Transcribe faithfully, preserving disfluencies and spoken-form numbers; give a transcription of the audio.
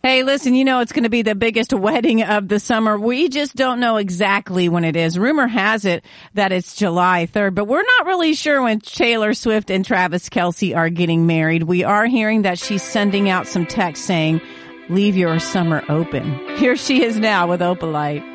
Hey, listen, you know it's going to be the biggest wedding of the summer. We just don't know exactly when it is. Rumor has it that it's July third, but we're not really sure when Taylor Swift and Travis Kelce are getting married. We are hearing that she's sending out some text saying, leave your summer open. Here she is now with Opalite.